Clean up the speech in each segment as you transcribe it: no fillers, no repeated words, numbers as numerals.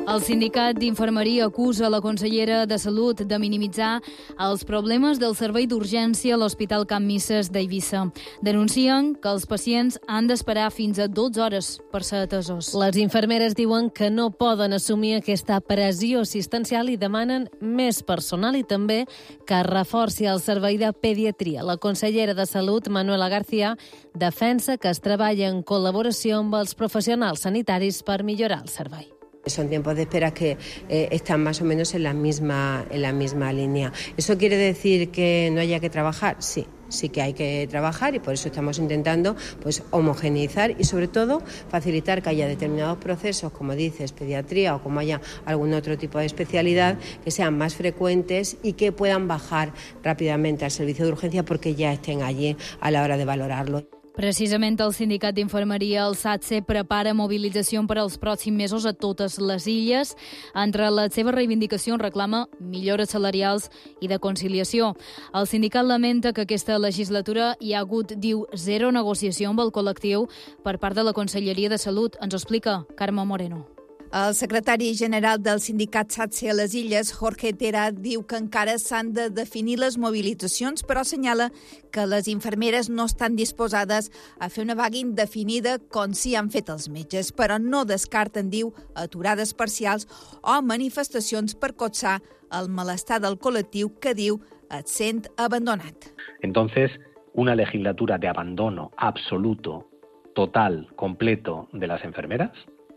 El sindicat d'infermeria acusa la consellera de Salut de minimitzar els problemes del servei d'urgència a l'Hospital Can Misses d'Eivissa. Denuncien que els pacients han d'esperar fins a 12 hores per ser atesos. Les infermeres diuen que no poden assumir aquesta pressió assistencial i demanen més personal i també que es reforci el servei de pediatria. La consellera de Salut, Manuela García, defensa que es treballa en col·laboració amb els professionals sanitaris per millorar el servei. Son tiempos de espera que están más o menos en la misma línea. ¿Eso quiere decir que no haya que trabajar? Sí que hay que trabajar y por eso estamos intentando homogeneizar y sobre todo facilitar que haya determinados procesos, como dices, pediatría o como haya algún otro tipo de especialidad, que sean más frecuentes y que puedan bajar rápidamente al servicio de urgencia porque ya estén allí a la hora de valorarlo. Precisament el sindicat d'infermeria, el SATSE, prepara mobilització per als pròxims mesos a totes les illes. Entre les seves reivindicacions reclama millores salarials i de conciliació. El sindicat lamenta que aquesta legislatura hi ha hagut, diu, zero negociació amb el col·lectiu per part de la Conselleria de Salut. Ens ho explica Carme Moreno. El secretari general del sindicat SATSE a les Illes, Jorge Tera, diu que encara s'han de definir les mobilitzacions, però assenyala que les infermeres no estan disposades a fer una vaga indefinida com sí han fet els metges, però no descarten, diu, aturades parcials o manifestacions per cotsar el malestar del col·lectiu que, diu, et sent abandonat. Entonces, una legislatura de abandono absoluto, total, completo de las enfermeras,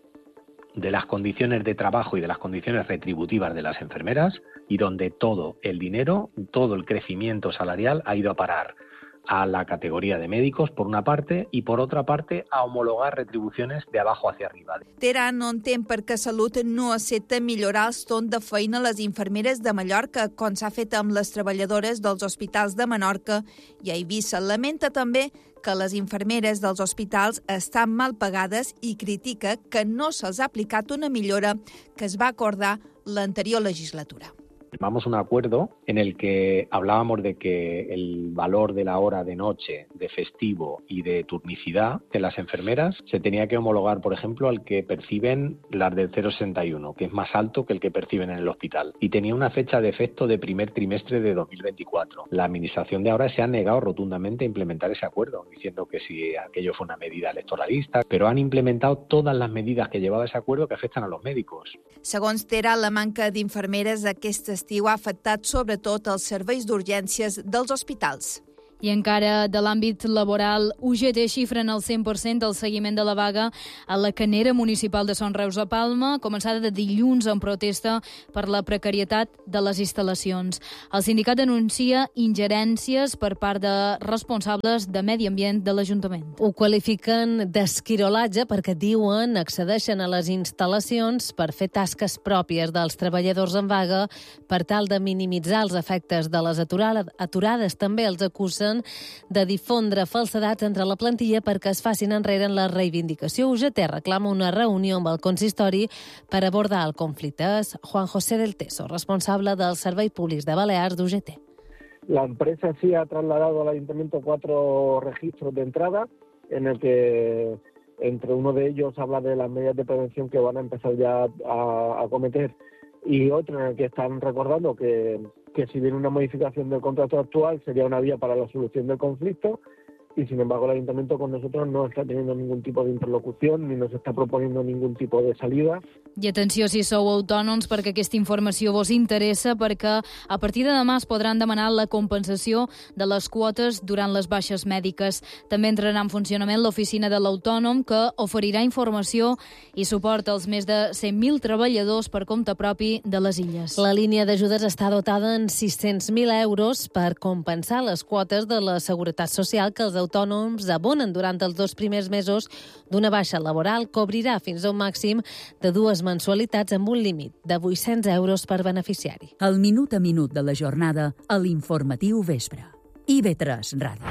de las condiciones de trabajo y de las condiciones retributivas de las enfermeras, y donde todo el dinero, todo el crecimiento salarial ha ido a parar a la categoría de médicos, por una parte, y por otra parte, a homologar retribuciones de abajo hacia arriba. Tera no entén per què Salut no accepta millorar els torns de feina a les infermeres de Mallorca, com s'ha fet amb les treballadores dels hospitals de Menorca i a Eivissa. Lamenta també que les infermeres dels hospitals estan mal pagades i critica que no se'ls ha aplicat una millora que es va acordar l'anterior legislatura. Firmamos un acuerdo en el que hablábamos de que el valor de la hora de noche, de festivo y de turnicidad de las enfermeras se tenía que homologar, por ejemplo, al que perciben las del 061, que es más alto que el que perciben en el hospital. Y tenía una fecha de efecto de primer trimestre de 2024. La administración de ahora se ha negado rotundamente a implementar ese acuerdo, diciendo que si aquello fue una medida electoralista, pero han implementado todas las medidas que llevaba ese acuerdo que afectan a los médicos. Segons Tera, la manca d'infermeres aquest estiu ha afectat sobretot els serveis d'urgències dels hospitals. I encara de l'àmbit laboral, UGT xifren el 100% del seguiment de la vaga a la Canera Municipal de Son Reus a Palma, començada de dilluns en protesta per la precarietat de les instal·lacions. El sindicat denuncia ingerències per part de responsables de medi ambient de l'Ajuntament. Ho qualifiquen d'esquirolatge perquè diuen accedeixen a les instal·lacions per fer tasques pròpies dels treballadors en vaga per tal de minimitzar els efectes de les aturades. També els acusen de difondre falsedats entre la plantilla perquè es facin enrere en la reivindicació. UGT reclama una reunió amb el consistori per abordar el conflicte. És Juan José del Teso, responsable dels serveis públics de Balears d'UGT. La empresa sí ha trasladado al ayuntamiento 4 registros de entrada, en el que entre uno de ellos habla de las medidas de prevención que van a empezar ya a cometer, y otro en el que están recordando que si viene una modificación del contrato actual sería una vía para la solución del conflicto, y sin embargo el ayuntamiento con nosotros no está teniendo ningún tipo de interlocución ni nos está proponiendo ningún tipo de salida. I atenció si sou autònoms perquè aquesta informació vos interessa, perquè a partir de demà es podran demanar la compensació de les quotes durant les baixes mèdiques. També entrarà en funcionament l'oficina de l'autònom, que oferirà informació i suport als més de 100.000 treballadors per compte propi de les illes. La línia d'ajudes està dotada en 600.000 euros per compensar les quotes de la Seguretat Social que els autònoms abonen durant els 2 primers mesos d'una baixa laboral. Cobrirà fins a un màxim de 2 mensualitats amb un límit de 800 euros per beneficiari. El minut a minut de la jornada a l'informatiu vespre. IB3 Ràdio.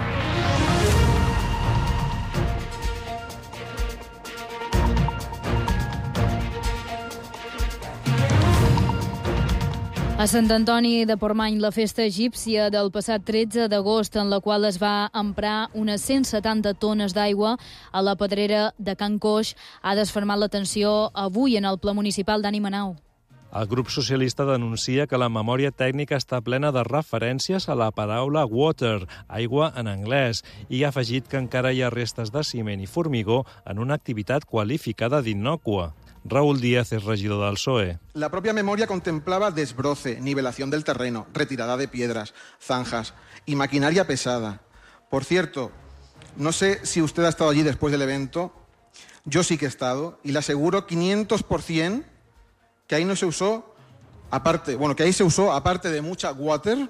A Sant Antoni de Portmany, la festa egípcia del passat 13 d'agost, en la qual es va emprar unes 170 tones d'aigua a la pedrera de Can Coix, ha desfermat l'atenció avui en el ple municipal d'Ani Manau. El grup socialista denuncia que la memòria tècnica està plena de referències a la paraula water, aigua en anglès, i ha afegit que encara hi ha restes de ciment i formigó en una activitat qualificada d'innòcua. Raúl Díaz es regidor del PSOE. La propia memoria contemplaba desbroce, nivelación del terreno, retirada de piedras, zanjas y maquinaria pesada. Por cierto, no sé si usted ha estado allí después del evento, yo sí que he estado, y le aseguro 500% que ahí no se usó, que ahí se usó, aparte de mucha water,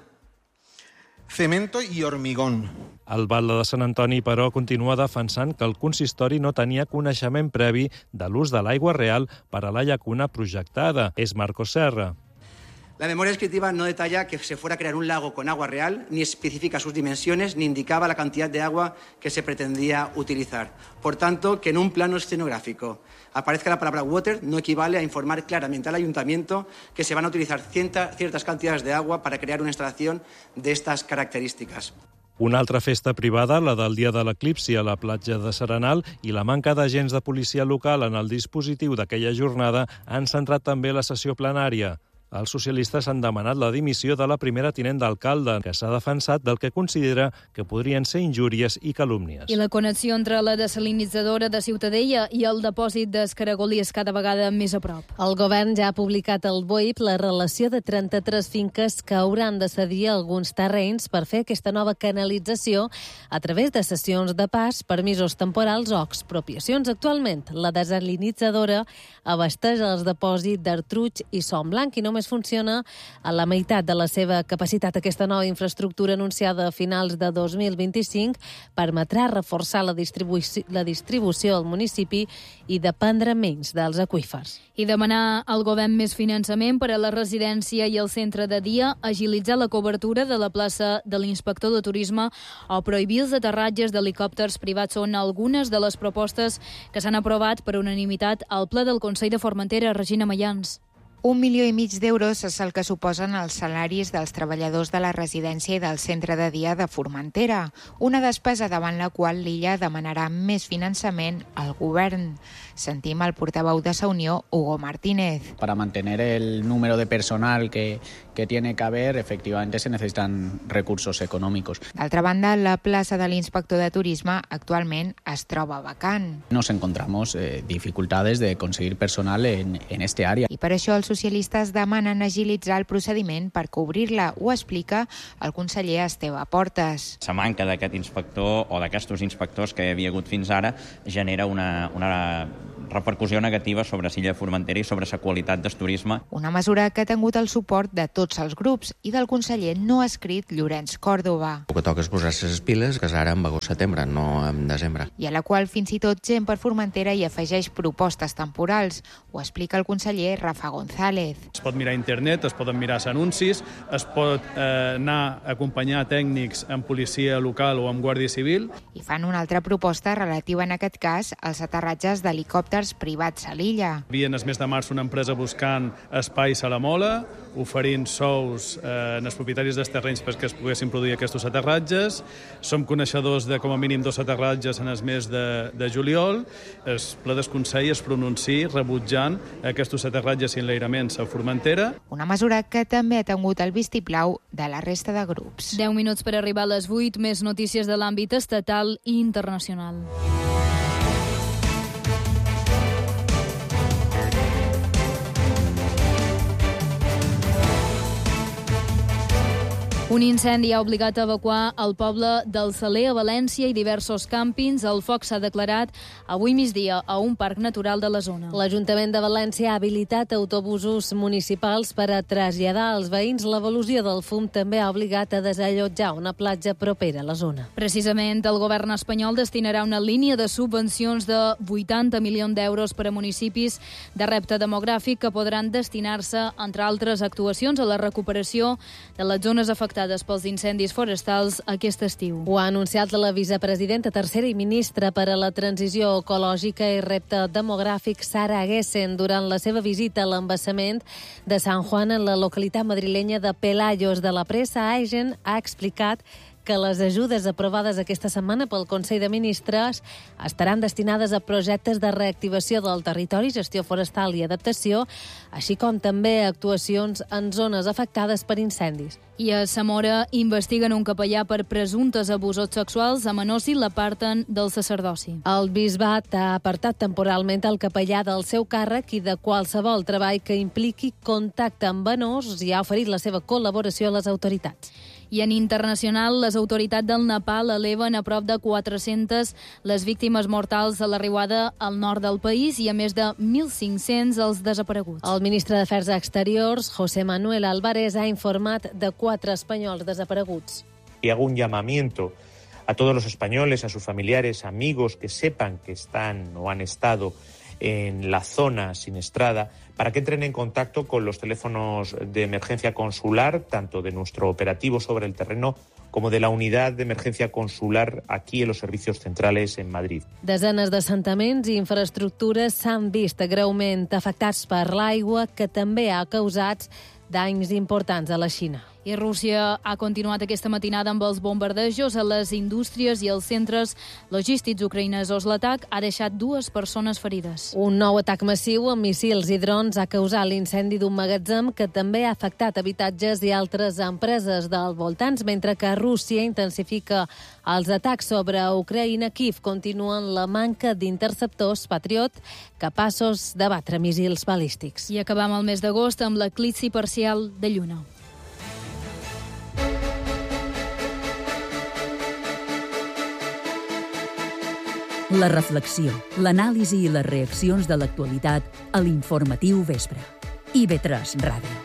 cemento i hormigón. El batlle de Sant Antoni, però, continua defensant que el consistori no tenia coneixement previ de l'ús de l'aigua real per a la llacuna projectada. És Marcos Serra. La memoria descriptiva no detalla que se fuera a crear un lago con agua real, ni especifica sus dimensiones, ni indicaba la cantidad de agua que se pretendía utilizar. Por tanto, que en un plano escenográfico aparezca la palabra water no equivale a informar claramente al ayuntamiento que se van a utilizar ciertas cantidades de agua para crear una instalación de estas características. Una altra festa privada, la del dia de l'eclipsi a la platja de Serenal, i la manca d'agents de policia local en el dispositiu d'aquella jornada han centrat també la sessió plenària. Els socialistes han demanat la dimissió de la primera tinent d'alcalde, que s'ha defensat del que considera que podrien ser injúries i calúmnies. I la connexió entre la desalinitzadora de Ciutadella i el depòsit d'Escaragoli és cada vegada més a prop. El govern ja ha publicat al BOIP la relació de 33 finques que hauran de cedir alguns terrenys per fer aquesta nova canalització a través de cessions de pas, permisos temporals o expropiacions. Actualment, la desalinitzadora abasteix els depòsits d'Artruig i Son Blanc i només funciona a la meitat de la seva capacitat. Aquesta nova infraestructura anunciada a finals de 2025 permetrà reforçar la distribució al municipi i dependre menys dels aqüífers. I demanar al govern més finançament per a la residència i el centre de dia, agilitzar la cobertura de la plaça de l'inspector de turisme o prohibir els aterratges d'helicòpters privats són algunes de les propostes que s'han aprovat per unanimitat al ple del Consell de Formentera. Regina Mayans. 1,5 milió d'euros és el que suposen els salaris dels treballadors de la residència i del centre de dia de Formentera, una despesa davant la qual l'illa demanarà més finançament al govern. Sentim el portaveu de Sa Unió, Hugo Martínez. Para mantener el número de personal que tiene que haber, efectivamente se necesitan recursos económicos. D'altra banda, la plaça de l'inspector de turisme actualment es troba vacant. Nos encontramos dificultades de conseguir personal en este área. I per això els socialistes demanen agilitzar el procediment per cobrir-la. Ho explica el conseller Esteve Portes. La manca d'aquest inspector o d'aquests inspectors que hi havia hagut fins ara genera una repercussió negativa sobre l'illa de Formentera i sobre la qualitat del turisme. Una mesura que ha tingut el suport de tots els grups i del conseller no escrit Llorenç Còrdova. El que toca és posar-se les piles, que és ara en agost-setembre, no en desembre. I a la qual fins i tot gent per Formentera hi afegeix propostes temporals. Ho explica el conseller Rafa González. Es pot mirar a internet, es poden mirar els anuncis, es pot anar a acompanyar tècnics amb policia local o amb Guàrdia Civil. I fan una altra proposta relativa, en aquest cas, als aterratges d'helicòpters privats a l'illa. Havien el mes de març una empresa buscant espais a la Mola, oferint sous als propietaris dels terrenys perquè es poguessin produir aquests aterratges. Som coneixedors de com a mínim 2 aterratges en el mes de juliol. El ple del Consell es pronunciï rebutjant aquests aterratges i enlairaments a Formentera. Una mesura que també ha tingut el vistiplau de la resta de grups. 10 minuts per arribar a les 8, més notícies de l'àmbit estatal i internacional. Un incendi ha obligat a evacuar el poble del Saler a València i diversos càmpings. El foc s'ha declarat avui migdia a un parc natural de la zona. L'Ajuntament de València ha habilitat autobusos municipals per a traslladar als veïns. L'evolució del fum també ha obligat a desallotjar una platja propera a la zona. Precisament, el govern espanyol destinarà una línia de subvencions de 80 milions d'euros per a municipis de repte demogràfic que podran destinar-se, entre altres actuacions, a la recuperació de les zones afectades afectades pels incendis forestals aquest estiu. Ho ha anunciat la vicepresidenta tercera i ministra per a la transició ecològica i repte demogràfic Sara Gessen durant la seva visita a l'embassament de San Juan en la localitat madrilenya de Pelayos. De la pressa, Gessen ha explicat que les ajudes aprovades aquesta setmana pel Consell de Ministres estaran destinades a projectes de reactivació del territori, gestió forestal i adaptació, així com també actuacions en zones afectades per incendis. I a Zamora investiguen un capellà per presumptes abusos sexuals a menors i l'aparten del sacerdoci. El bisbat ha apartat temporalment el capellà del seu càrrec i de qualsevol treball que impliqui contacte amb menors i ha oferit la seva col·laboració a les autoritats. I en internacional, les autoritats del Nepal eleven a prop de 400 les víctimes mortals a l'arribada al nord del país i a més de 1.500 els desapareguts. El ministre d'Afers Exteriors, José Manuel Álvarez, ha informat de 4 espanyols desapareguts. Y hago un llamamiento a todos los españoles, a sus familiares, amigos que sepan que están o han estado en la zona siniestrada, para que entren en contacto con los teléfonos de emergencia consular, tanto de nuestro operativo sobre el terreno como de la unidad de emergencia consular aquí en los servicios centrales en Madrid. Desenes d'assentaments i infraestructures s'han vist greument afectats per l'aigua, que també ha causat danys importants a la Xina. I Rússia ha continuat aquesta matinada amb els bombardejos a les indústries i els centres logístics ucraïnesos. L'atac ha deixat 2 persones ferides. Un nou atac massiu amb missils i drons ha causat l'incendi d'un magatzem que també ha afectat habitatges i altres empreses dels voltants, mentre que Rússia intensifica els atacs sobre Ucraïna. Kiev continua en la manca d'interceptors Patriot capaços de batre míssils balístics. I acabam el mes d'agost amb l'eclipsi parcial de Lluna. La reflexió, l'anàlisi i les reaccions de l'actualitat a l'Informatiu Vespre. IB3 Ràdio.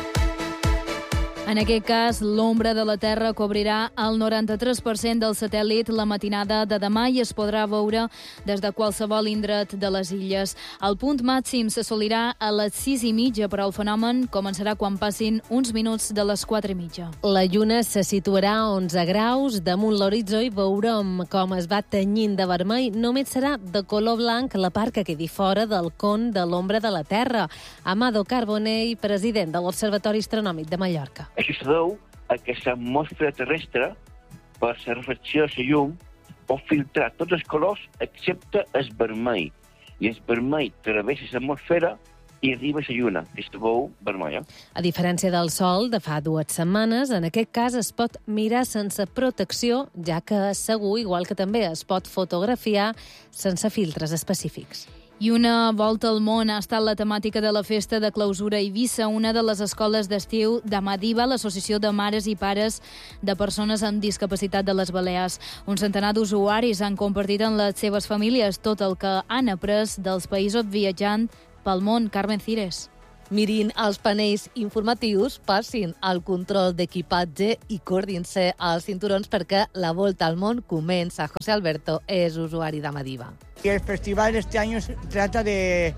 En aquest cas, l'ombra de la Terra cobrirà el 93% del satèl·lit la matinada de demà i es podrà veure des de qualsevol indret de les illes. El punt màxim s'assolirà a les 6:30, però el fenomen començarà quan passin uns minuts de les 4:30. La lluna se situarà a 11 graus damunt l'horitzó i veurem com es va tenyint de vermell. Només serà de color blanc la part que quedi fora del con de l'ombra de la Terra. Amado Carbonell, president de l'Observatori Astronòmic de Mallorca. Això es deu a que l'atmosfera terrestre, per la refracció de la llum, pot filtrar tots els colors excepte el vermell. I el vermell travessa l'atmosfera i arriba a la lluna, que es veu vermella. A diferència del Sol de fa 2 setmanes, en aquest cas es pot mirar sense protecció, ja que és segur, igual que també es pot fotografiar sense filtres específics. I una volta al món ha estat la temàtica de la festa de clausura a Eivissa, una de les escoles d'estiu de Madiba, l'associació de mares i pares de persones amb discapacitat de les Balears. Un centenar d'usuaris han compartit en les seves famílies tot el que han après dels països viatjant pel món. Carmen Cires. Mirin els panells informatius, passin el control d'equipatge i coordin-se als cinturons perquè la volta al món comença. José Alberto és usuari de Madiba. El festival este año trata de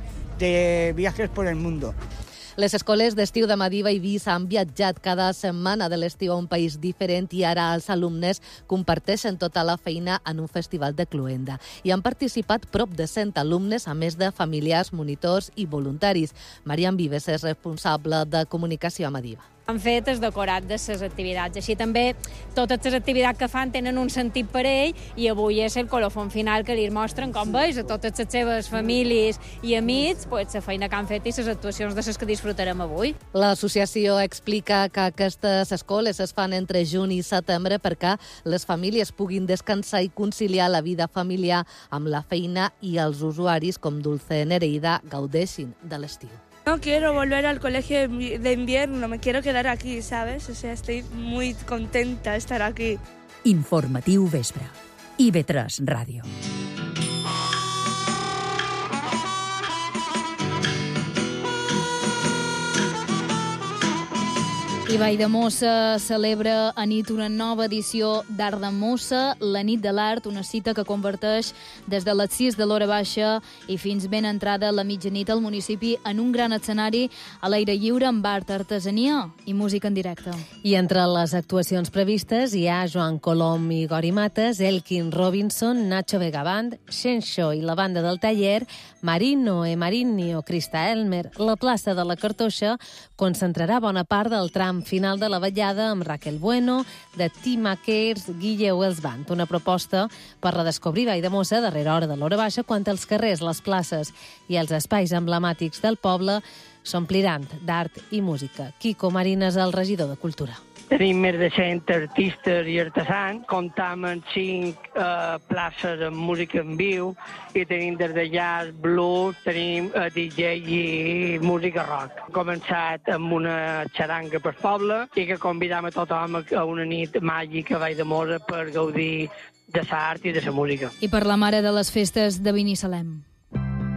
viajes por el mundo. Les escoles d'estiu de Madiba i Eivissa han viatjat cada setmana de l'estiu a un país diferent i ara els alumnes comparteixen tota la feina en un festival de cloenda. Hi han participat prop de 100 alumnes, a més de familiars, monitors i voluntaris. Marian Vives és responsable de comunicació a Madiba. Han fet el decorat de les activitats. Així també totes les activitats que fan tenen un sentit per ell i avui és el colofon final que li mostren, com veus, a totes les seves famílies i amics, la feina que han fet i les actuacions de les que disfrutarem avui. L'associació explica que aquestes escoles es fan entre juny i setembre perquè les famílies puguin descansar i conciliar la vida familiar amb la feina i els usuaris com Dulce Nereida gaudeixin de l'estiu. No quiero volver al colegio de invierno, me quiero quedar aquí, ¿sabes? O sea, estoy muy contenta de estar aquí. Informatiu Vespre. IB3 Ràdio. I Valldemossa celebra a nit una nova edició d'Art de Mossa, la nit de l'art, una cita que converteix des de les 6 de l'hora baixa i fins ben entrada a la mitjanit al municipi en un gran escenari a l'aire lliure amb art, artesania i música en directe. I entre les actuacions previstes hi ha Joan Colom i Gori Mates, Elkin Robinson, Nacho Vegaband, Xenxo i la banda del taller, Marino e Marinho, Krista Elmer. La plaça de la Cartoixa concentrarà bona part del tram final de la ballada amb Raquel Bueno, de Tima Kers, Guille Wells Band. Una proposta per redescobrir Valldemossa a darrera hora de l'hora baixa, quan els carrers, les places i els espais emblemàtics del poble s'ompliran d'art i música. Quico Marines, el regidor de Cultura. Tenim més de 100 artistes i artesans, comptam amb 5 places amb música en viu i tenim des de jazz, blues, tenim DJ i música rock. Hem començat amb una xaranga per poble i que convidam a tothom a una nit màgica a Valldemossa per gaudir de l'art i de la música. I per la mare de les festes de Binissalem.